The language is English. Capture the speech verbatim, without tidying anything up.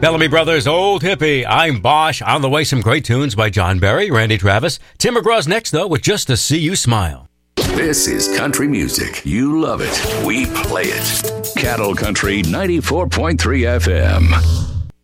Bellamy Brothers, Old Hippie. I'm Bosch. On the way, some great tunes by John Barry, Randy Travis. Tim McGraw's next, though, with Just to See You Smile. This is country music. You love it. We play it. Cattle Country ninety-four point three F M.